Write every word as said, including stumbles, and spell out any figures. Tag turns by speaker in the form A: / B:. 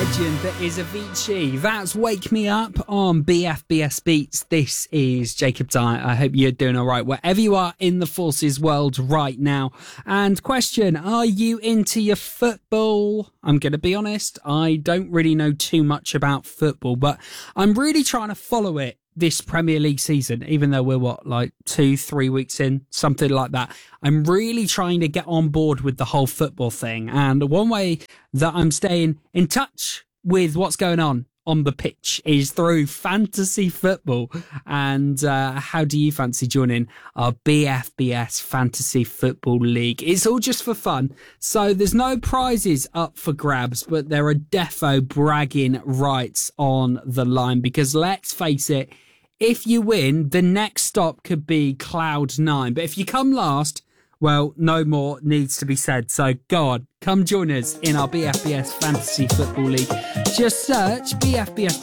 A: legend that is Avicii. That's Wake Me Up on B F B S Beats. This is Jacob Dye. I hope you're doing all right wherever you are in the forces world right now. And question, are you into your football? I'm going to be honest, I don't really know too much about football, but I'm really trying to follow it this Premier League season, even though we're what, like two, three weeks in, something like that. I'm really trying to get on board with the whole football thing. And one way that I'm staying in touch with what's going on on the pitch is through fantasy football. And uh, how do you fancy joining our B F B S Fantasy Football League? It's all just for fun. So there's no prizes up for grabs, but there are defo bragging rights on the line, because let's face it, if you win, the next stop could be Cloud nine. But if you come last, well, no more needs to be said. So go on, come join us in our B F B S Fantasy Football League. Just search B F B S